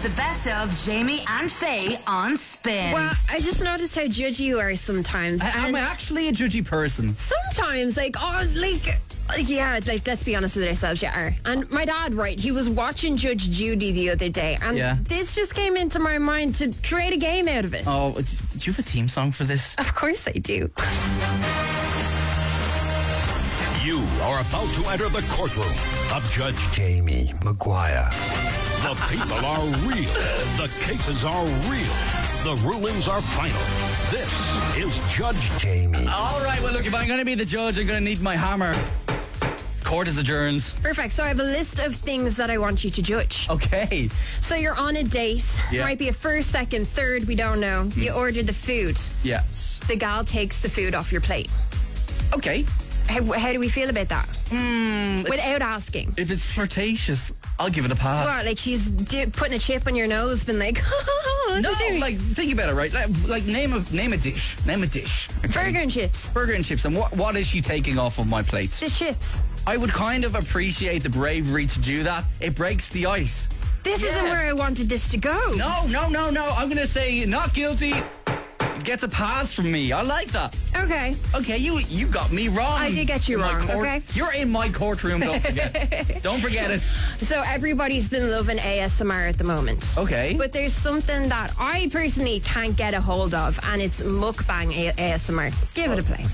the best of Jamie and Faye on Spin. Well, I just noticed how judgy you are sometimes. Am I actually a judgy person? Sometimes, let's be honest with ourselves, you are. And my dad, right, he was watching Judge Judy the other day, and this just came into my mind to create a game out of it. Oh, do you have a theme song for this? Of course I do. You are about to enter the courtroom of Judge Jamie Maguire. The people are real. The cases are real. The rulings are final. This is Judge Jamie. All right, well, look, if I'm going to be the judge, I'm going to need my hammer. Court is adjourned. Perfect. So I have a list of things that I want you to judge. Okay. So you're on a date. Yeah. Might be a first, second, third, we don't know. You order the food. Yes. The gal takes the food off your plate. Okay. How do we feel about that? Without asking. If it's flirtatious, I'll give it a pass. What, like she's putting a chip on your nose, been like, no, like, think about it, right? Like name a dish. Name a dish. Okay? Burger and chips. Burger and chips. And what is she taking off of my plate? The chips. I would kind of appreciate the bravery to do that. It breaks the ice. This isn't where I wanted this to go. No. I'm going to say not guilty. Gets a pass from me. I like that. Okay, you got me wrong. I did get you wrong, okay? You're in my courtroom, don't forget. Don't forget it. So everybody's been loving ASMR at the moment. Okay. But there's something that I personally can't get a hold of, and it's mukbang ASMR. Give it a play.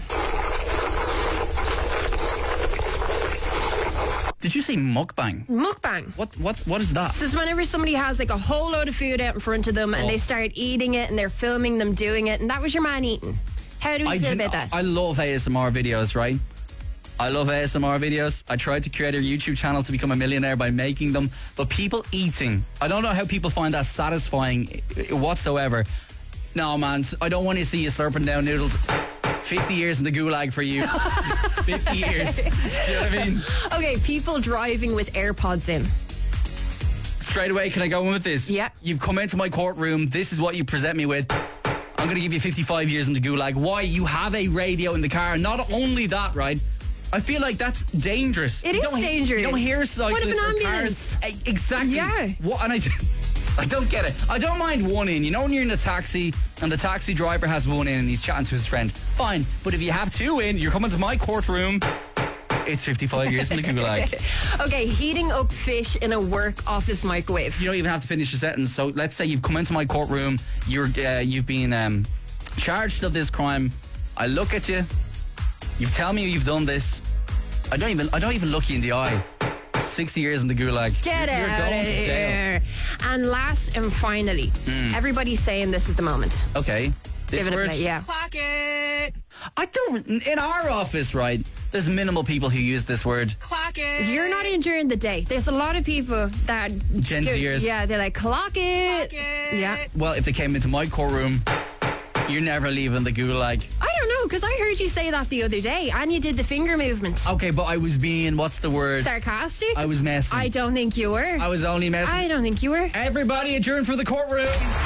Did you say mukbang? Mukbang. What is that? So it's whenever somebody has like a whole load of food out in front of them and they start eating it and they're filming them doing it, and that was your man eating. How do we feel about that? I love ASMR videos, right? I love ASMR videos. I tried to create a YouTube channel to become a millionaire by making them, but people eating, I don't know how people find that satisfying whatsoever. No, man, I don't want to see you slurping down noodles. 50 years in the gulag for you. 50 years. Do you know what I mean? Okay, people driving with AirPods in. Straight away, can I go in with this? Yeah. You've come into my courtroom. This is what you present me with. I'm going to give you 55 years in the gulag. Why? You have a radio in the car. Not only that, right? I feel like that's dangerous. It is dangerous. You don't hear cyclists what if an or ambulance? cars. Exactly. Yeah. What? And I don't get it. I don't mind one in. You know when you're in a taxi and the taxi driver has one in and he's chatting to his friend? Fine. But if you have two in, you're coming to my courtroom, it's 55 years in the gulag. Okay, heating up fish in a work office microwave. You don't even have to finish your sentence. So let's say you've come into my courtroom, you've been charged of this crime. I look at you, you tell me you've done this. I don't even look you in the eye. 60 years in the gulag. Get You're out going of to jail. here. And last and finally, everybody's saying this at the moment. Okay. This Give it word? a play, yeah. Clock it. I don't. In our office, right? There's minimal people who use this word. Clock it. You're not in during the day. There's a lot of people that Gen Zers. Yeah, they're like clock it. Clock it. Yeah. Well, if they came into my courtroom, you're never leaving the gulag. I don't know, because I heard you say that the other day, and you did the finger movement. Okay, but I was being, what's the word? Sarcastic? I was messing. I don't think you were. I was only messing. I don't think you were. Everybody adjourn for the courtroom.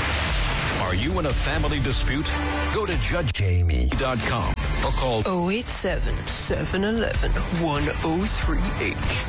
Are you in a family dispute? Go to judgejamie.com or call 087 711 1038.